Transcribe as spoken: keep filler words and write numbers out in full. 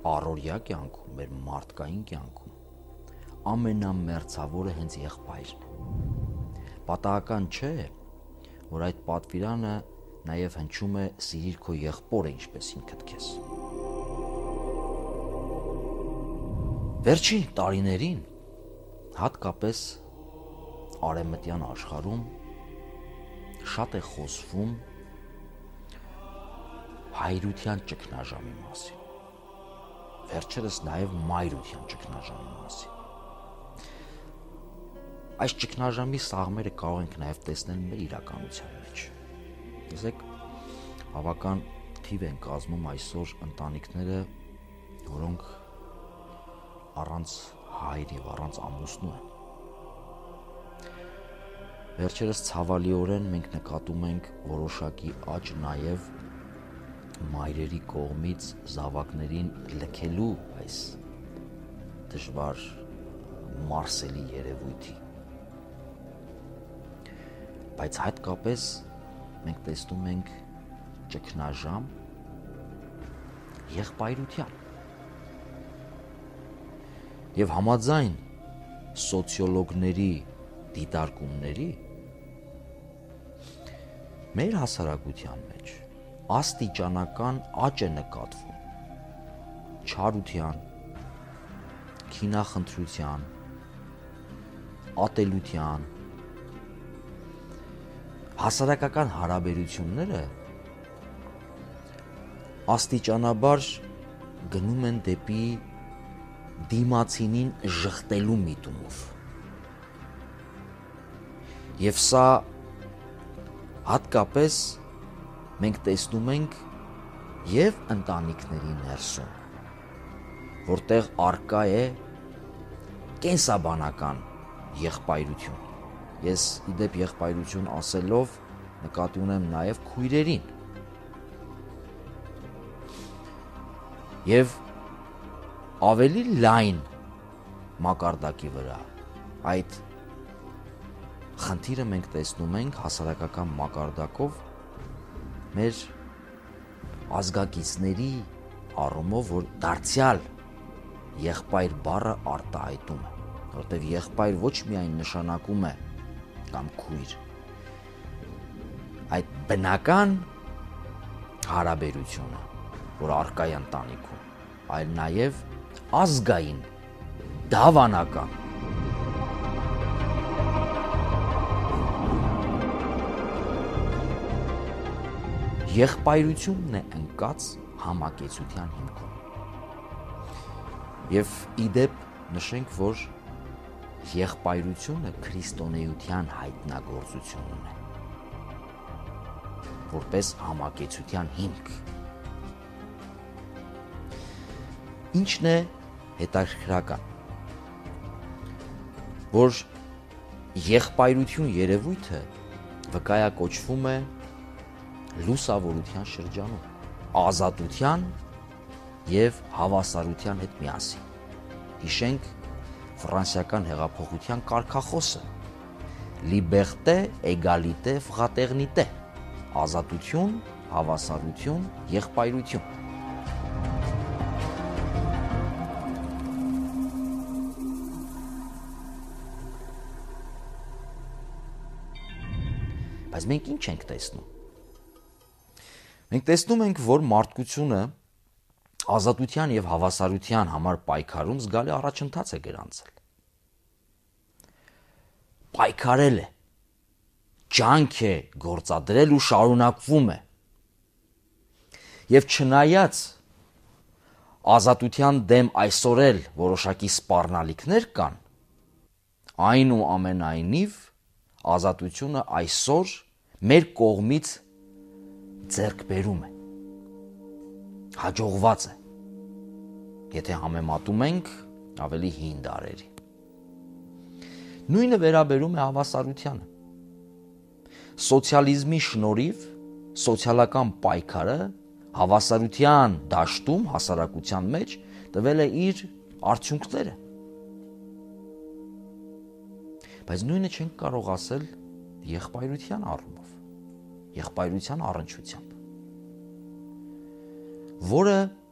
առօրյա կյանքում, մեր մարդկային կյանքում ամենամերձավորը հենց եղբայրն է։ Պատահական չէ, որ այդ պատվիրանը նաև հնչում է «Սիրիր քո եղբորը ինչպես ինքդ քեզ»։ Վերջին տարիներին, հատկապես արևմտյան աշխարհում, շատ է խոսվում հայրության ճգնաժամի մասին, վերջերս նաև մայրության ճգնաժամի մասին։ Այս ճգնաժամի սաղմերը կարող ենք նաև տեսնել մեր իրականության մեջ։ Տեսեք, բավական թիվ են կազմում այսօր ընտանիքները, որոնք առանց հայր եւ առանց ամուսնու են։ Վերջերս ցավալիորեն մենք նկատում ենք որոշակի աճ նաև մայրերի կողմից զավակներին լքելու այս դժվար մարսելի երևույթի։ Բայց հատկապես մենք տեսնում ենք ճգնաժամ եղբայրության։ Եվ համաձայն սոցիոլոգների դիտարկումների մեր հասարակության մեջ աստիճանական աճ է նկատվում չարության, քինախնդրության, ատելության, հասարակական հարաբերությունները աստիճանաբար գնում են դեպի դիմացինին ժխտելու միտումով։ Եվ սա հատկապես մենք տեսնում ենք և ընտանիքների ներսում, որտեղ առկա է կենսաբանական եղբայրություն։ Ես իդեպ եղբայրություն ասելով նկատի ունեմ նաև քույրերին։ Եվ ավելի լայն մակարդակի վրա այդ խնդիրը մենք տեսնում ենք հասարակական մակարդակով մեր ազգակիցների առումով, որ դարձյալ եղբայր բառը արտահայտում է, որտեղ եղբայր ոչ միայն նշանակում է կամ քույր, այդ բնական հարաբերությունը, որ առկա է ընտանիքում, այլ նաև ազգային, դավանական։ Եղբայրությունն է ընկած համակեցության հիմքում։ Եվ իդեպ նշենք, որ եղբայրությունը քրիստոնեության հայտնագործությունն է, որպես համակեցության հիմք։ Ինչն է հետաքրքրական, որ եղբայրություն երևույթը վկայակոչվում է լուսավորության շրջանում, ազատության և հավասարության հետ միասին։ Հիշենք ֆրանսիական հեղափոխության կարգախոսը՝ «Liberté, égalité, fraternité», ազատություն, հավասարություն, եղբայրություն։ Բայց մենք ինչ ենք տեսնում։ Մենք տեսնում ենք, որ մարդկությունը ազատության և հավասարության համար պայքարում զգալի առաջընթաց է գրանցել։ Պայքարել է, ջանք է գործադրել ու շարունակվում է։ Եվ չնայած ազատության դեմ այսօր էլ որոշակի սպառնալիքներ կան, այնուամենայնիվ ազատությունը այսօր մեր կողմից ձեռքբերում է, հաջողված է, եթե համեմատում ենք ավելի հին դարերի։ Նույնը վերաբերում է հավասարությանը։ Սոցիալիզմի շնորհիվ սոցիալական պայքարը հավասարության դաշտում հասարակության մեջ տվել է իր արդյունքները։ Բայց նույնը չենք կարող ասել եղբայրության առումով, եղբայրության առնչությամբ, որը